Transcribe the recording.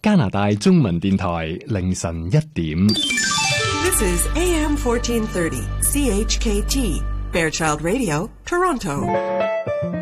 加拿大中文電台凌晨1點。 This is AM 1430 CHKT Fairchild Radio, Toronto.